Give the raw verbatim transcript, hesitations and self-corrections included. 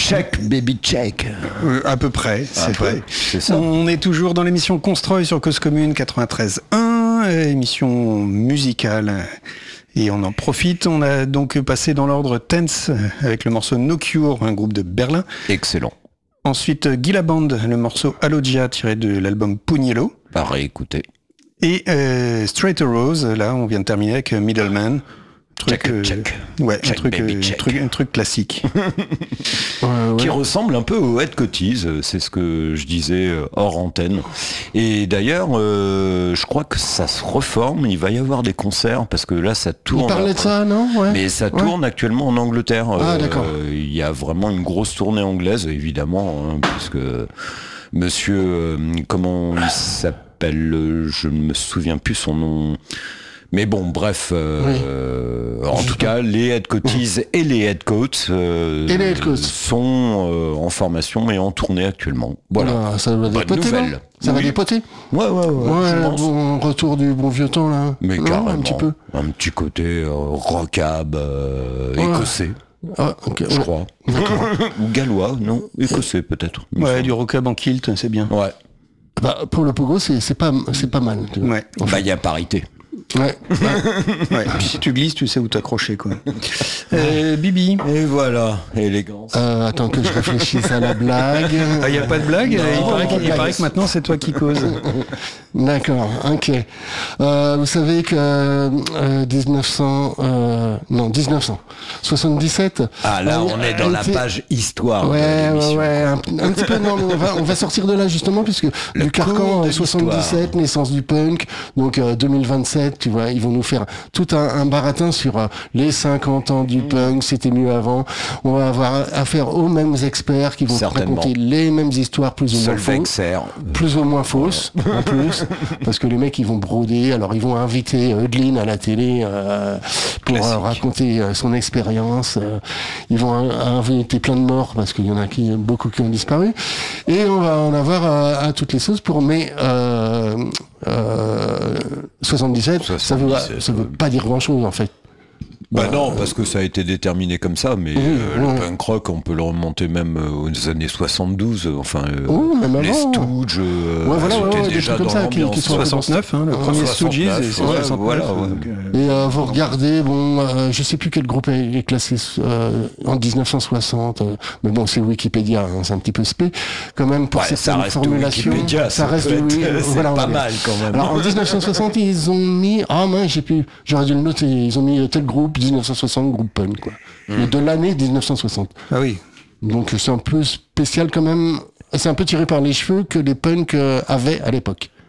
Check, baby, check. Euh, à peu près, c'est peu, vrai. c'est ça. On est toujours dans l'émission Constroy sur Cause Commune quatre-vingt-treize un, émission musicale. Et on en profite, on a donc passé dans l'ordre Tense avec le morceau No Cure, un groupe de Berlin. Excellent. Ensuite Gila Band, le morceau Alogia tiré de l'album Pugnello. À réécouter. Et euh, Straight Rose, là on vient de terminer avec Middleman. Truc, check, euh, check. Ouais, check, un, truc, baby, euh, check. truc, un truc classique. Ouais, ouais. Qui ressemble un peu au Head Cotties, c'est ce que je disais euh, hors antenne. Et d'ailleurs, euh, je crois que ça se reforme, il va y avoir des concerts, parce que là ça tourne. On parlait de ça, non ouais. Mais ça Ouais. tourne actuellement en Angleterre. Ah, d'accord. Euh, il y a vraiment une grosse tournée anglaise, évidemment, hein, puisque monsieur, euh, comment il s'appelle, euh, je ne me souviens plus son nom. Mais bon, bref, euh, Oui. euh, en tout cas, les Head Cotties et les Headcoats euh, Et les Headcoats. sont euh, en formation et en tournée actuellement. Voilà. Ah, ça va Bonne dépoter, nouvelle. non Ça va Oui. dépoter. Ouais, ouais, ouais. Ouais, je le pense. bon retour du bon vieux temps, là. Mais Non, carrément. un petit peu. Un petit côté euh, rockab euh, Ouais. écossais, Ah, ok. je ouais. crois. Ou gallois, non, écossais peut-être. il me Ouais, semble. du rockab en kilt, c'est bien. Ouais. Bah, pour le pogo, c'est c'est pas, c'est pas mal. tu vois. Ouais. Bah, il y a parité. Ouais. Ouais. Puis si tu glisses, tu sais où t'accrocher, quoi. Euh, Bibi. Et voilà, élégance. Euh, attends que je réfléchisse à la blague. Ah, il n'y a pas de blague. Non, il paraît, pas de qu'il- il blague. paraît que maintenant c'est toi qui causes. D'accord, ok. Euh, vous savez que euh, dix-neuf cents, euh, non dix-neuf cent soixante-dix-sept. Ah là, euh, on est dans a la été- page histoire de Ouais, ouais, l'émission. ouais, un, un petit peu. Non, mais on va, on va sortir de là justement puisque Le du carcan cours de euh, soixante-dix-sept, l'histoire. naissance du punk, donc euh, deux mille vingt-sept, tu vois, ils vont nous faire tout un, un baratin sur euh, les cinquante ans Mmh. du punk, c'était mieux avant. On va avoir affaire aux mêmes experts qui vont Certainement. raconter les mêmes histoires plus ou moins fausses. Solveig-Serre. Plus ou moins fausses, en plus, parce que les mecs ils vont broder, alors ils vont inviter Eudlin à la télé euh, pour Classique. euh, raconter euh, son expérience, euh, ils vont in- inviter plein de morts, parce qu'il y en a qui, beaucoup qui ont disparu, et on va en avoir euh, à toutes les sauces pour mai euh, euh, soixante-dix-sept, ça veut, soixante-dix-sept, ça veut ouais. pas dire grand chose en fait. Bah non, parce que ça a été déterminé comme ça, mais Oui, euh, oui. le punk rock, on peut le remonter même euh, aux années soixante-douze, euh, enfin, euh, Oh, même les avant. Stooges, euh, Ouais, voilà, c'était ouais, ouais, des déjà trucs comme dans ça qui- l'ambiance. qui sont- soixante-neuf, hein, le Ouais, premier Stooges, soixante-neuf, c'est ouais, soixante-neuf. voilà, ouais. donc, euh, Et euh, vous regardez, bon, euh, je sais plus quel groupe est, est classé euh, en dix-neuf cent soixante, euh, mais bon, c'est Wikipédia, hein, c'est un petit peu spé, quand même pour Ouais, ça certaines reste formulations. Wikipédia, ça reste peut être- oui, c'est voilà, on pas va dire. mal quand même. Alors en dix-neuf cent soixante, ils ont mis, ah mince, j'ai plus, j'aurais dû le noter, ils ont mis tel groupe, dix-neuf cent soixante, groupe punk, quoi. Hmm. Mais de l'année dix-neuf cent soixante. Ah oui. Donc c'est un peu spécial quand même, c'est un peu tiré par les cheveux que les punks euh, avaient à l'époque.